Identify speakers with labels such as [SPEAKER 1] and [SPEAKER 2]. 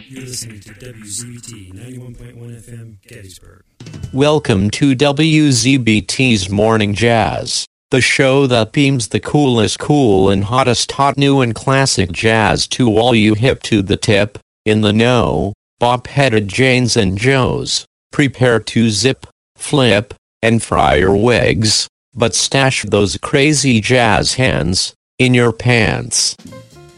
[SPEAKER 1] You're listening to WZBT 91.1 FM, Gettysburg.
[SPEAKER 2] Welcome to WZBT's Morning Jazz, the show that beams the coolest cool and hottest hot new and classic jazz to all you hip to the tip, in the know, bop-headed Janes and Joes. Prepare to zip, flip, and fry your wigs, but stash those crazy jazz hands in your pants.